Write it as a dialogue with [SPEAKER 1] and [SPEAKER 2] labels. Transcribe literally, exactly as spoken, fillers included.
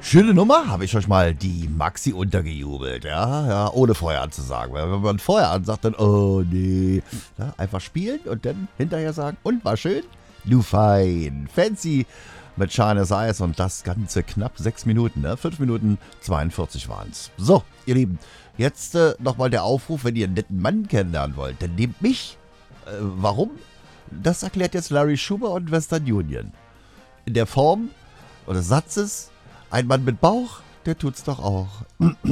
[SPEAKER 1] Schöne Nummer, habe ich euch mal die Maxi untergejubelt, ja, ja, ohne vorher anzusagen. Weil wenn man vorher ansagt, dann, oh nee, ja, einfach spielen und dann hinterher sagen, und war schön? Du fein, fancy mit Shines Eyes und das Ganze knapp sechs Minuten, ne? fünf Minuten zweiundvierzig waren es. So, ihr Lieben, jetzt äh, nochmal der Aufruf, wenn ihr einen netten Mann kennenlernen wollt, dann nehmt mich. Äh, warum? Das erklärt jetzt Larry Schuber und Western Union. In der Form oder Satzes, ein Mann mit Bauch, der tut's doch auch.